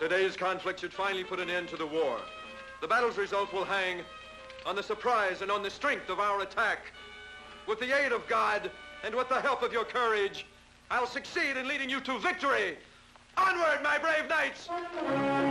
Today's conflict should finally put an end to the war. The battle's result will hang on the surprise and on the strength of our attack. With the aid of God and with the help of your courage, I'll succeed in leading you to victory. Onward, my brave knights!